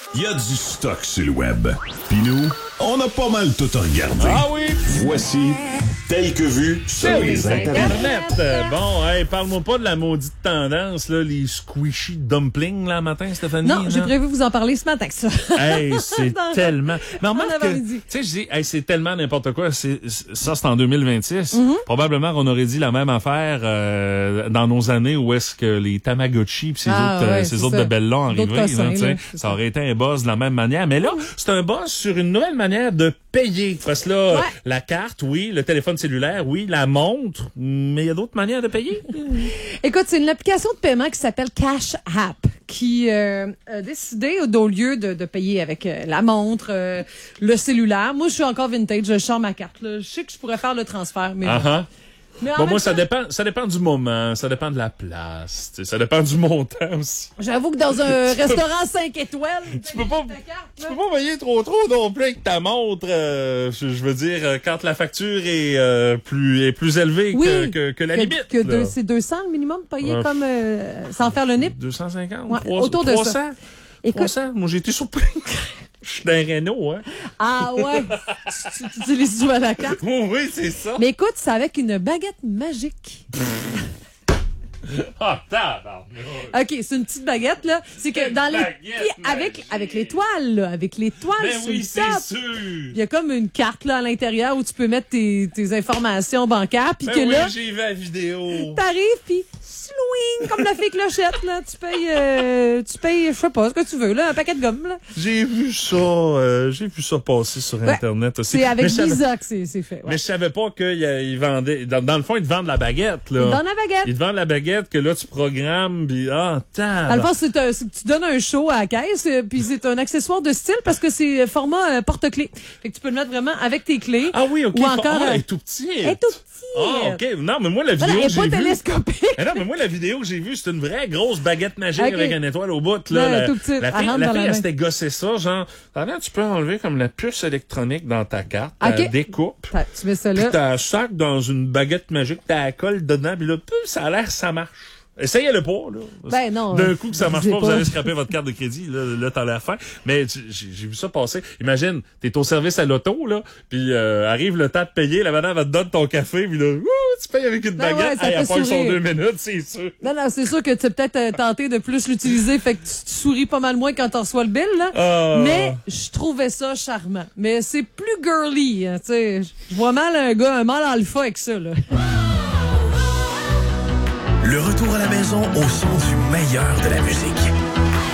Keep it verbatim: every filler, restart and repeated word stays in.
Il y a du stock sur le web. Puis nous, on a pas mal tout regardé. Ah oui? Voici Tel que vu sur les internets. Internet. Bon, hey, parle-moi pas de la maudite tendance, là, les squishy dumplings, là, matin, Stéphanie. Non, j'ai là. prévu vous en parler ce matin, ça. Hey, c'est tellement... Mais remarque que, avant-midi. tu sais, je dis, hey, c'est tellement n'importe quoi. C'est, ça, c'est en deux mille vingt-six. Mm-hmm. Probablement qu'on aurait dit la même affaire euh, dans nos années où est-ce que les Tamagotchi pis ces Ah, autres, ouais, euh, ces c'est autres ça. bébelles-là D'autres arrivaient, cossins, là, tu sais, là, c'est ça ça. aurait été un buzz de la même manière. Mais là, c'est un buzz sur une nouvelle manière de payer. Parce que là, Ouais. la carte, oui, le téléphone cellulaire, oui, la montre, mais il y a d'autres manières de payer. Écoute, c'est une application de paiement qui s'appelle Cash App qui euh, a décidé, au lieu de, de payer avec euh, la montre, euh, le cellulaire, moi, je suis encore vintage, je sors ma carte. Là. Je sais que je pourrais faire le transfert, mais... Ah ah. mais en Bon, même moi, ça temps, dépend, ça dépend du moment, ça dépend de la place, tu sais, ça dépend du montant aussi. j'avoue que dans un restaurant cinq étoiles, Tu peux pas, ta carte, tu là. peux pas payer trop trop non plus avec ta montre. euh, je, je veux dire, euh, quand la facture est euh, plus est plus élevée Oui, que, que, que la que, limite. que là. deux, c'est deux cents le minimum payé Euh, comme euh, sans faire le nip. deux cent cinquante, Ouais, trois- autour de trois ça. cents. Écoute, trois cents. Moi, j'ai été surpris. Je suis dans un Renault, hein. ah ouais, tu, tu utilises souvent la carte. Oh, oui, c'est ça. Mais écoute, c'est avec une baguette magique. Ah, tabarnak. OK, c'est une petite baguette, là. C'est que Une dans les... baguette Puis avec, magique. avec l'étoile, là. Avec l'étoile Ben sur oui, le c'est top. sûr. Il y a comme une carte, là, à l'intérieur où tu peux mettre tes, tes informations bancaires. Puis Ben que oui, là, j'ai vu la vidéo. t'arrives, puis swing, comme la fée clochette, là. Tu payes, euh, tu payes, je sais pas, ce que tu veux, là. Un paquet de gomme, là. J'ai vu ça, euh, j'ai vu ça passer sur Ouais. Internet aussi. C'est avec Mais je savais- Visa que c'est, c'est fait. Ouais. Mais je savais pas qu'ils vendaient. Dans, dans le fond, ils te vendent la baguette, là. Dans la baguette. Ils te vendent la baguette que là, tu programmes, puis ah, Dans le tabarnak. fond, c'est, un- c'est que tu donnes un show à la caisse, euh, puis c'est un accessoire de style parce que c'est format euh, porte-clés. Fait que tu peux le mettre vraiment avec tes clés. Ah oui, ok. Ou Fa- encore, ah, euh, elle est tout petit. Elle est tout petite. Ah, ok. Non, mais moi, la Voilà, vidéo elle que est pas j'ai vue. télescopique. Mais non, mais moi, la vidéo que j'ai vue, c'est une vraie grosse baguette magique Ok. avec une étoile au bout, là. Ouais, la, tout petite. la Elle fille, rentre la dans fille la elle main. s'était gossé ça, genre, t'as tu peux enlever comme la puce électronique dans ta carte, Ok. tu découpes, T'as- Tu mets ça puis là. t'as sac dans une baguette magique, t'as la colle dedans, puis là, pouf, ça a l'air, ça marche. Essayez-le pas, là. Ben non. D'un coup que ça marche je pas, sais vous pas. allez scraper votre carte de crédit, là, là t'as la fin. Mais tu- j'ai j'ai vu ça passer. Imagine, t'es au service à l'auto, là, puis euh, arrive le temps de payer, la madame va te donner ton café, puis là, ouh, tu payes avec une Ben ouais, baguette, ça hey, elle fait pogne son sourire. deux minutes, c'est sûr. Non, non, c'est sûr que tu as peut-être euh, tenté de plus l'utiliser, fait que tu, tu souris pas mal moins quand t'en reçois le bill, là. Ah. Mais je trouvais ça charmant. Mais c'est plus girly, hein, tu sais. Je vois mal un gars, un mâle alpha avec ça, là. Le retour à la maison au son du meilleur de la musique.